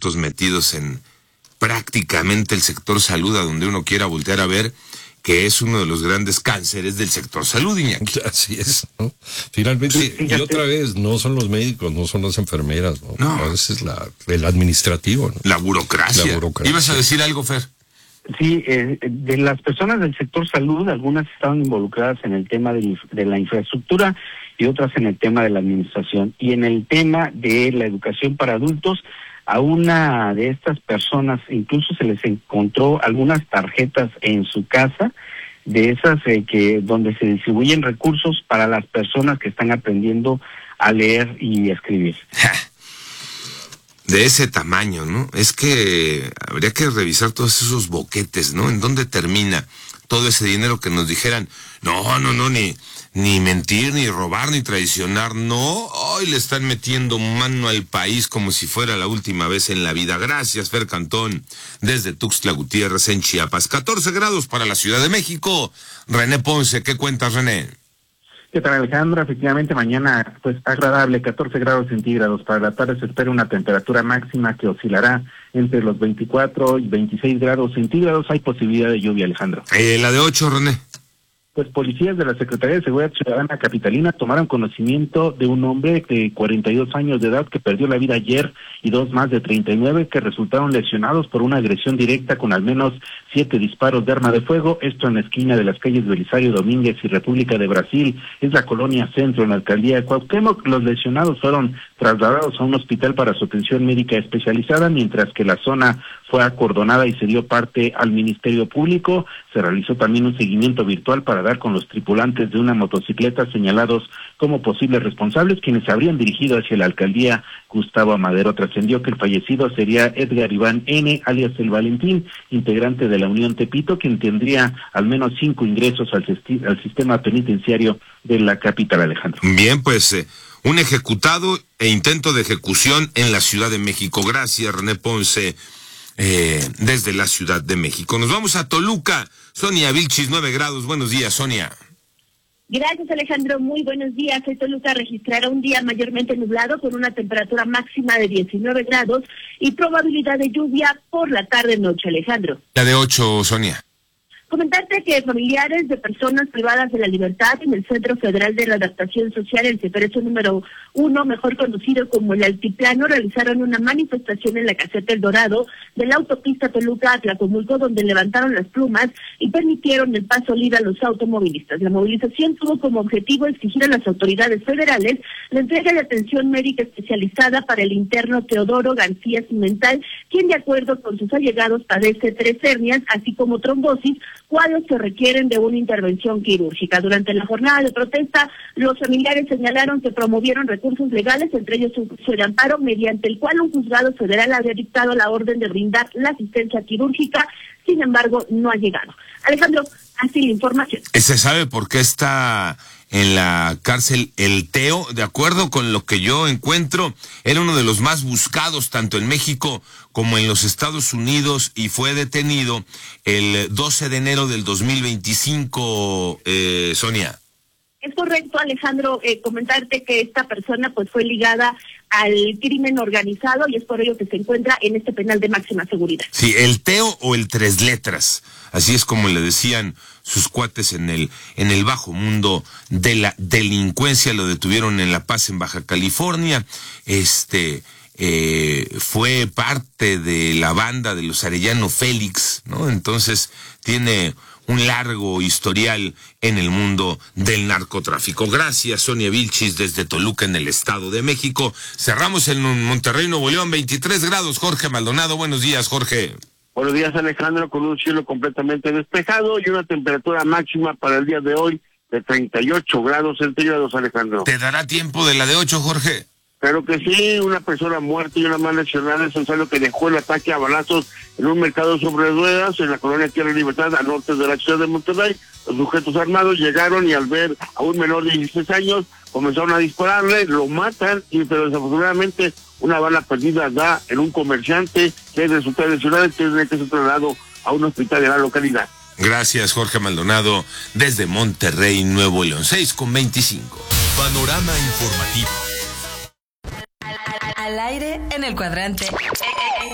corruptos metidos en prácticamente el sector salud, a donde uno quiera voltear a ver, que es uno de los grandes cánceres del sector salud, Iñaki. Así es, ¿no? Finalmente, y otra vez, no son los médicos, no son las enfermeras, ¿no? No. A veces el administrativo, ¿no? La burocracia. ¿Ibas a decir algo, Fer? Sí, de las personas del sector salud, algunas estaban involucradas en el tema de la infraestructura y otras en el tema de la administración. Y en el tema de la educación para adultos, a una de estas personas incluso se les encontró algunas tarjetas en su casa, de esas donde se distribuyen recursos para las personas que están aprendiendo a leer y escribir. De ese tamaño, ¿no? Es que habría que revisar todos esos boquetes, ¿no? ¿En dónde termina todo ese dinero que nos dijeran? No, ni mentir, ni robar, ni traicionar, no. Hoy le están metiendo mano al país como si fuera la última vez en la vida. Gracias, Fer Cantón, desde Tuxtla Gutiérrez, en Chiapas. 14 grados para la Ciudad de México. René Ponce, ¿qué cuentas, René? ¿Qué tal, Alejandro? Efectivamente, mañana, pues, agradable, 14 grados centígrados. Para la tarde se espera una temperatura máxima que oscilará entre los 24 y 26 grados centígrados. Hay posibilidad de lluvia, Alejandro. La de 8, René. Pues policías de la Secretaría de Seguridad Ciudadana capitalina tomaron conocimiento de un hombre de 42 años de edad que perdió la vida ayer y dos más de 39 que resultaron lesionados por una agresión directa con al menos 7 disparos de arma de fuego. Esto en la esquina de las calles Belisario Domínguez y República de Brasil. Es la colonia Centro, en la alcaldía de Cuauhtémoc. Los lesionados fueron trasladados a un hospital para su atención médica especializada, mientras que la zona fue acordonada y se dio parte al Ministerio Público. Se realizó también un seguimiento virtual para dar con los tripulantes de una motocicleta señalados como posibles responsables, quienes se habrían dirigido hacia la alcaldía Gustavo Amadero. Trascendió que el fallecido sería Edgar Iván N., alias El Valentín, integrante de la Unión Tepito, quien tendría al menos 5 ingresos al sistema penitenciario de la capital, Alejandro. Bien, pues un ejecutado e intento de ejecución en la Ciudad de México. Gracias, René Ponce, desde la Ciudad de México. Nos vamos a Toluca. Sonia Vilchis, 9 grados. Buenos días, Sonia. Gracias, Alejandro. Muy buenos días. Hoy Toluca registrará un día mayormente nublado con una temperatura máxima de 19 grados y probabilidad de lluvia por la tarde-noche, Alejandro. La de 8, Sonia. Comentarte que familiares de personas privadas de la libertad en el Centro Federal de Readaptación Social, el CEPERESO número 1, mejor conocido como el Altiplano, realizaron una manifestación en la Caseta El Dorado de la autopista Toluca a Tlacomulco, donde levantaron las plumas y permitieron el paso libre a los automovilistas. La movilización tuvo como objetivo exigir a las autoridades federales la entrega de atención médica especializada para el interno Teodoro García Cimental, quien de acuerdo con sus allegados padece 3 hernias, así como trombosis, cuales se requieren de una intervención quirúrgica. Durante la jornada de protesta, los familiares señalaron que promovieron recursos legales, entre ellos un juicio de amparo, mediante el cual un juzgado federal había dictado la orden de brindar la asistencia quirúrgica. Sin embargo, no ha llegado. Alejandro, así la información. ¿Se sabe por qué está en la cárcel el Teo? De acuerdo con lo que yo encuentro, era uno de los más buscados tanto en México como en los Estados Unidos y fue detenido el 12 de enero del 2025, Sonia. Es correcto, Alejandro, comentarte que esta persona pues fue ligada al crimen organizado y es por ello que se encuentra en este penal de máxima seguridad. Sí, el Teo o el Tres Letras, así es como le decían sus cuates en el bajo mundo de la delincuencia. Lo detuvieron en La Paz, en Baja California. Fue parte de la banda de los Arellano Félix, ¿no? Entonces tiene un largo historial en el mundo del narcotráfico. Gracias, Sonia Vilchis, desde Toluca, en el Estado de México. Cerramos en Monterrey, Nuevo León, 23 grados. Jorge Maldonado, buenos días, Jorge. Buenos días, Alejandro, con un cielo completamente despejado y una temperatura máxima para el día de hoy de 38 grados centígrados, Alejandro. ¿Te dará tiempo de la de 8, Jorge? Claro que sí, una persona muerta y una más lesionada es lo que dejó el ataque a balazos en un mercado sobre ruedas en la colonia Tierra y Libertad, al norte de la ciudad de Monterrey. Los sujetos armados llegaron y al ver a un menor de 16 años comenzaron a dispararle, lo matan, pero desafortunadamente una bala perdida da en un comerciante que resulta lesionado y tiene que ser trasladado a un hospital de la localidad. Gracias, Jorge Maldonado, desde Monterrey, Nuevo León, 6:25. Panorama informativo. Al aire en el cuadrante.